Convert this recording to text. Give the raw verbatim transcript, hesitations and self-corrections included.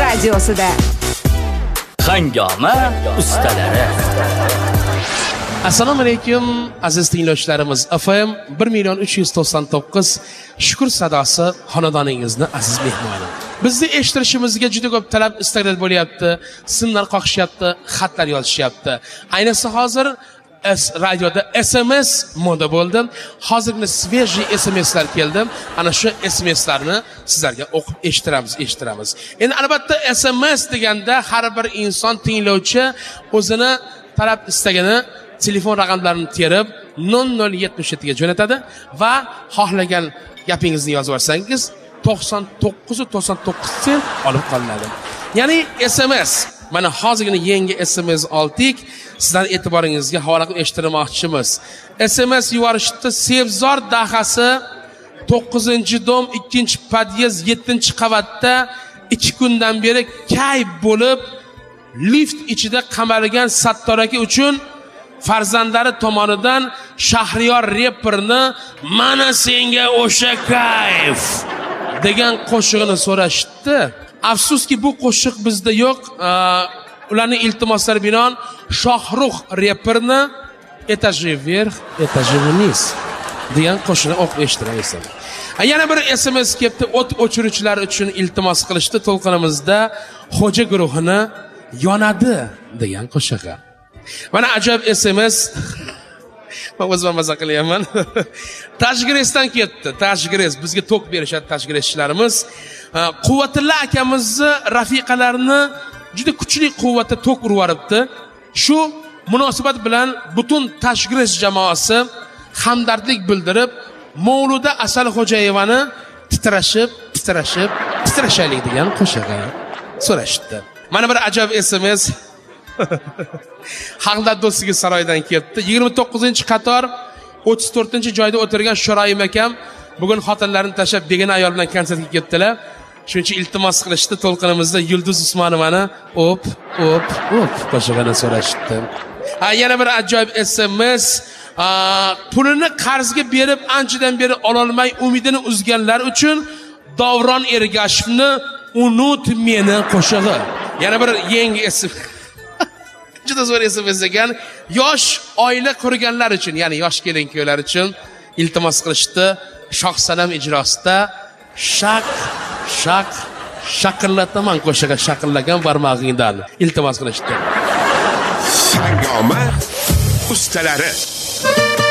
radiosida. Hangoma ustalari. Assalomu alaykum aziz tinglovchilarimiz. F M bir million uch yuz to'qson to'qqiz Shukur sadosi xonadoningizni aziz mehmoni. Bizni eshittirishimizga juda ko'p talab istaklar bo'lyapti, simlar qoqishyapti, xatlar yozishyapti. Ayniqsa hozir radioda S M S moda bo'ldi. Hozirgi sveji S M S'lar keldi. Ana shu S M S'larni sizlarga o'qib eshittiramiz, eshittiramiz. Endi albatta S M S deganda har bir inson tinglovchi o'zini talab istagini telefon raqamlarini terib nol nol yetmish yetti ga jo'natadi va xohlagan gapingizni yozib yuborsangiz to'qson to'qqiz to'qson to'qqiz sent olib qolinadi. Ya'ni S M S mana hozirgina yangi S M S oldik. Sizlar e'tiboringizga havola qilib eshittirmoqchimiz. S M S yuborishda Sevzor dahasi to'qqizinchi dom ikkinchi podyezd yettinchi qavatda ikki kundan beri kayf bo'lib lift ichida qamalgan Sattor aka uchun farzandlari tomonidan Shahriyor reperni "Mana senga o'sha kayf" degan qo'shig'ini so'rashdi. Afsuski bu qo'shiq bizda yo'q. Ularning iltimoslari binoan Shohrux reperni "Etaji vverх, etaji vniz" degan qo'shiqni o'qib eshittiramiz. Yana bir S M S kelibdi. O't o'chiruvchilar uchun iltimos qilishdi. To'lqinimizda xo'ja guruhini yonadi degan qo'shiq. Mana ajoyib S M S. Men o'zim maza qilyapman. Tajgresdan ketdi. Tajgres bizga tok berishadi tajgreschilarimiz. Quvvatilla akamizni rafiqalarini juda kuchli quvvatda tok urib yuboribdi. Shu munosabat bilan butun Tajgres jamoasi hamdardlik bildirib, Mavluda Asalxo'jayevani titrashib, titrashib, titrashaylik degan qo'shig'i so'rashdi. Mana bir ajoyib S M S Haqlar do'stligi saroyidan kelibdi. yigirma to'qqizinchi qator o'ttiz to'rtinchi joyda o'tirgan Sho'royim akam bugun xotinlarini tashlab begona ayol bilan konsertga ketdilar. Shuncha iltimos qilishdi. To'lqinimizda Yulduz Usmonovani "Op, op, op" qo'shig'ini so'rashdi. Ha, yana bir ajoyib S M S pulini qarzga berib anchadan beri ololmay umidini uzganlar uchun Davron Ergashevni "Unut meni" qo'shig'i. Yana bir yangi S M S juda zo'r S M S ekan. Yosh oila qurganlar uchun, ya'ni yosh kelin-kuyovlar uchun iltimos qilishdi. Shohsanam ijrosida shaq shaq shaqillataman qo'shig'i shaqillagan barmog'ingdan iltimos qilishdi. Hangoma ustalari.